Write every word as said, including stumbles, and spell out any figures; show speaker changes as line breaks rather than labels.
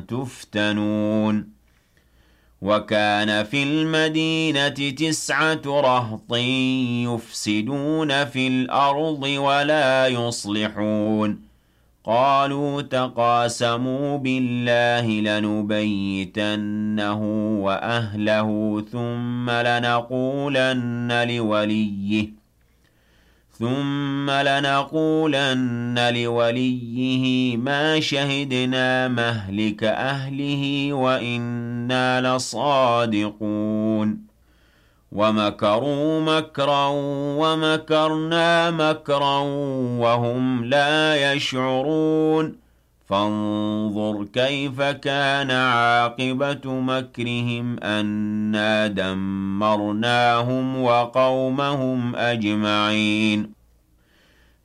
تفتنون وكان في المدينة تسعة رهط يفسدون في الأرض ولا يصلحون قالوا تقاسموا بالله لنبيتنه وأهله ثم لنقولن لوليه ثم لنقولن لوليه ما شهدنا مهلك أهله وإنا لصادقون ومكروا مكرا ومكرنا مكرا وهم لا يشعرون فانظر كيف كان عاقبة مكرهم أنا دمرناهم وقومهم أجمعين